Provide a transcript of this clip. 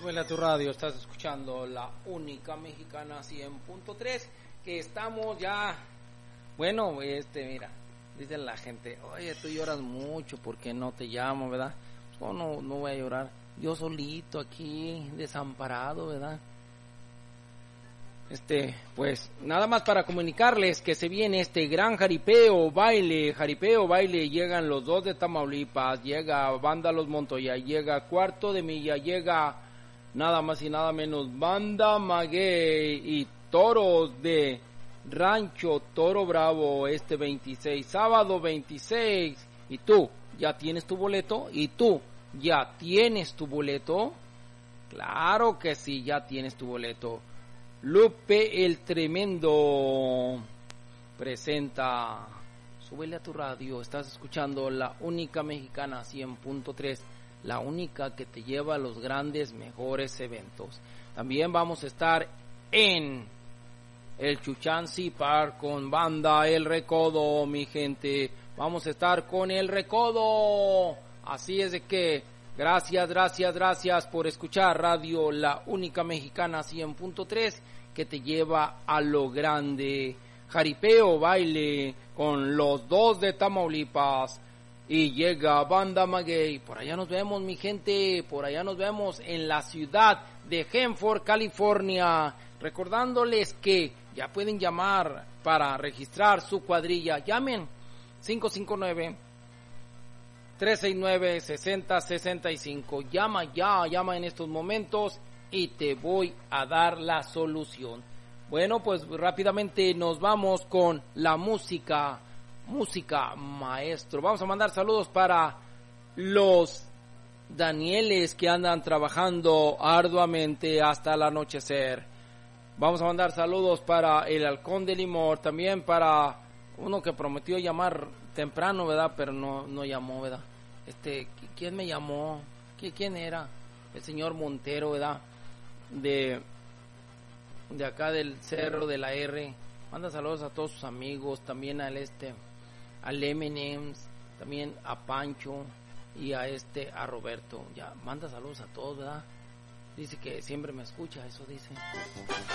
Súbele a tu radio, estás escuchando la única mexicana 100.3, que estamos ya, bueno, mira, dice la gente, oye, tú lloras mucho, ¿por qué no te llamo, verdad? Oh, no voy a llorar, yo solito aquí, desamparado, ¿verdad? Pues nada más para comunicarles que se viene este gran jaripeo baile, llegan los dos de Tamaulipas, llega Banda Los Montoya, llega Cuarto de Milla, llega nada más y nada menos Banda Maguey y Toros de Rancho Toro Bravo 26, sábado 26, y tú ya tienes tu boleto, claro que sí, ya tienes tu boleto. Lupe el Tremendo presenta, súbele a tu radio, estás escuchando la única mexicana 100.3, la única que te lleva a los grandes, mejores eventos. También vamos a estar en el Chuchansi Park con Banda El Recodo, mi gente, vamos a estar con El Recodo, así es de que gracias por escuchar Radio La Única Mexicana 100.3, que te lleva a lo grande. Jaripeo baile con los dos de Tamaulipas y llega Banda Maguey. Por allá nos vemos, mi gente, por allá nos vemos en la ciudad de Hanford, California. Recordándoles que ya pueden llamar para registrar su cuadrilla. Llamen 559-369-6065. Llama en estos momentos y te voy a dar la solución. Bueno, pues rápidamente nos vamos con la música maestro. Vamos a mandar saludos para los Danieles que andan trabajando arduamente hasta el anochecer. Vamos a mandar saludos para el Halcón de Limor, también para uno que prometió llamar temprano, ¿verdad? Pero no llamó, ¿verdad? ¿Quién me llamó? ¿Quién era? El señor Montero, ¿verdad? De acá del Cerro de la R. Manda saludos a todos sus amigos, también al M&M's, también a Pancho y a Roberto. Ya, manda saludos a todos, ¿verdad? Dice que siempre me escucha, eso dice.